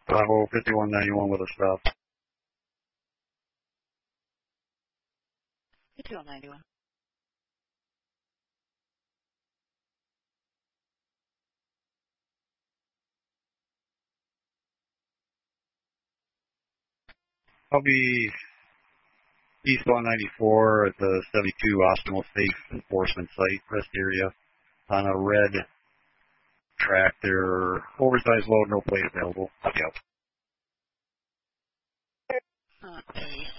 Bravo 5191 with a stop. 5191. I'll be east 194 at the 72 Optimal Safe Enforcement Site, rest area, on a red track there. Oversized load, no plate available. I'll be out. Okay.